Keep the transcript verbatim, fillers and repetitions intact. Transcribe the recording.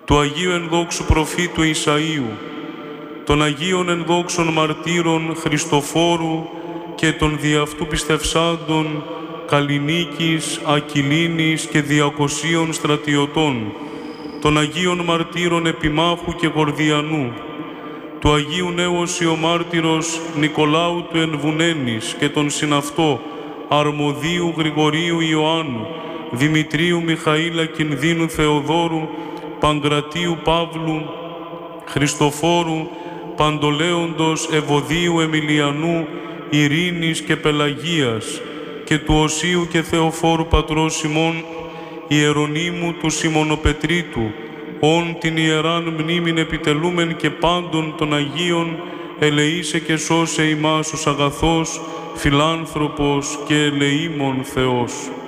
του Αγίου ενδόξου προφήτου Ισαΐου, των Αγίων ενδόξων μαρτύρων Χριστοφόρου και των δι' αυτού πιστευσάντων Καλλινίκης, Ακυλίνης και Διακοσίων στρατιωτών, των Αγίων μαρτύρων Επιμάχου και Γορδιανού, του Αγίου Νέωσιο μάρτυρος Νικολάου του Ενβουνένης και τον συναυτό Αρμοδίου Γρηγορίου Ιωάννου, Δημητρίου Μιχαήλα Κινδύνου Θεοδόρου, Παγκρατίου Παύλου, Χριστοφόρου, Παντολέοντος Ευωδίου Εμιλιανού, Ειρήνης και Πελαγίας και του Οσίου και Θεοφόρου πατρός ημών, Ιερονύμου του Σιμωνοπετρίτου, όν την ιεράν μνήμην επιτελούμεν και πάντων των Αγίων, ελεήσε και σώσε ημάς ως αγαθός, φιλάνθρωπος και ελεήμων Θεός.